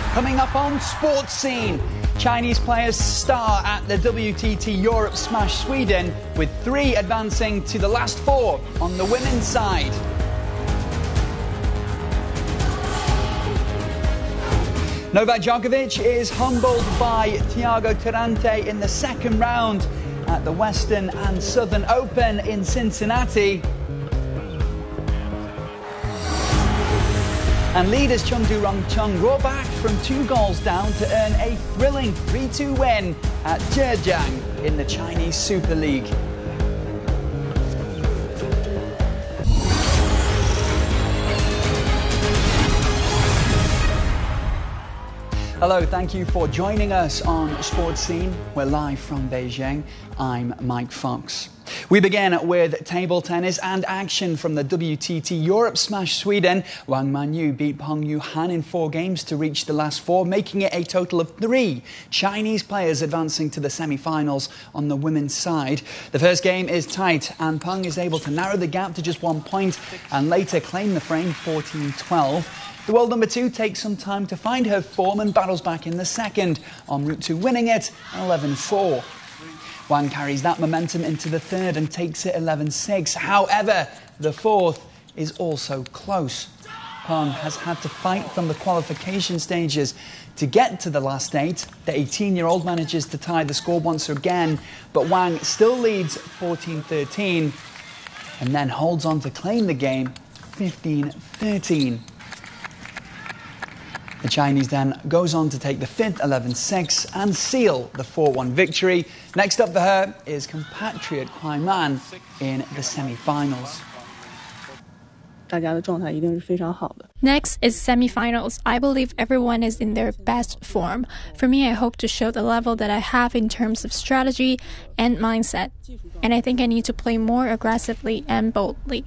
Coming up on Sports Scene, Chinese players star at the WTT Europe smash Sweden, with 3 advancing to the last 4 on the women's side. Novak Djokovic is humbled by Thiago Tirante in the second round at the Western and Southern Open in Cincinnati. And leaders Chengdu Rongcheng roar back from 2 goals down to earn a thrilling 3-2 win at Zhejiang in the Chinese Super League. Hello, thank you for joining us on Sports Scene. We're live from Beijing. I'm Mike Fox. We begin with table tennis and action from the WTT Europe smash Sweden. Wang Manyu beat Peng Yuhan in 4 games to reach the last 4, making it a total of 3 Chinese players advancing to the semi-finals on the women's side. The first game is tight and Peng is able to narrow the gap to just 1 point and later claim the frame 14-12. The world number 2 takes some time to find her form and battles back in the second, en route to winning it 11-4. Wang carries that momentum into the third and takes it 11-6. However, the fourth is also close. Peng has had to fight from the qualification stages to get to the last 8. The 18-year-old manages to tie the score once again, but Wang still leads 14-13 and then holds on to claim the game 15-13. The Chinese then goes on to take the 5th 11-6 and seal the 4-1 victory. Next up for her is compatriot Kuai Man in the semi-finals. Next is semi-finals. I believe everyone is in their best form. For me, I hope to show the level that I have in terms of strategy and mindset. And I think I need to play more aggressively and boldly.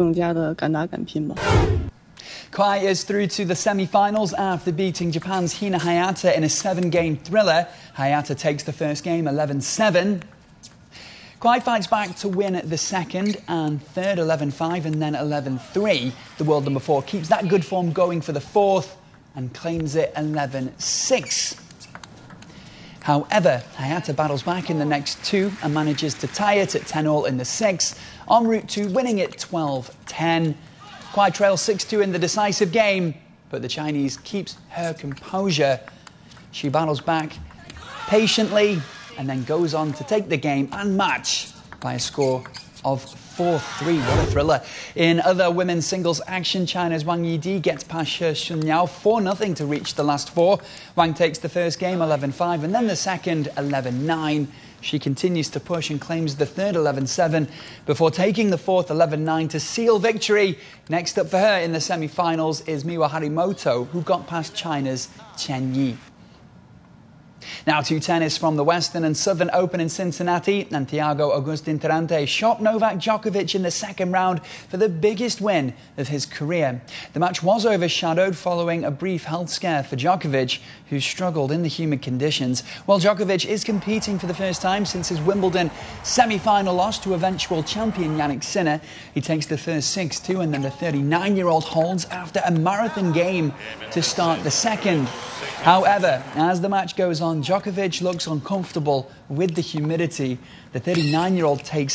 Kuai is through to the semi-finals after beating Japan's Hina Hayata in a 7-game thriller. Hayata takes the first game 11-7. Kuai fights back to win the second and third 11-5 and then 11-3. The world number 4 keeps that good form going for the fourth and claims it 11-6. However, Hayata battles back in the next 2 and manages to tie it at 10-all in the 6th, en route to winning it 12-10. Kuai trails 6-2 in the decisive game, but the Chinese keeps her composure. She battles back patiently and then goes on to take the game and match by a score of 4-3. What a thriller. In other women's singles action, China's Wang Yidi gets past She Xunyao 4-0 to reach the last 4. Wang takes the first game 11-5 and then the second 11-9. She continues to push and claims the third 11-7 before taking the fourth 11-9 to seal victory. Next up for her in the semi-finals is Miwa Harimoto, who got past China's Chen Yi. Now to tennis from the Western and Southern Open in Cincinnati, and Thiago Agustin Tirante shot Novak Djokovic in the second round for the biggest win of his career. The match was overshadowed following a brief health scare for Djokovic, who struggled in the humid conditions. While Djokovic is competing for the first time since his Wimbledon semi-final loss to eventual champion Jannik Sinner, he takes the first 6-2 and then the 39-year-old holds after a marathon game to start the second. However, as the match goes on, Djokovic looks uncomfortable with the humidity. The 39-year-old takes